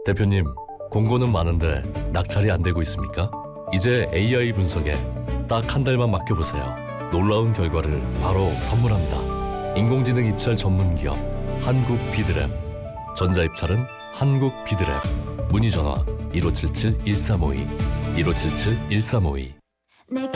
대표님, 공고는 많은데 낙찰이 안 되고 있습니까? 이제 AI 분석에 딱 한 달만 맡겨보세요. 놀라운 결과를 바로 선물합니다. 인공지능 입찰 전문 기업 한국비드랩. 전자입찰은 한국비드랩. 문의전화 1577-1352 1577-1352.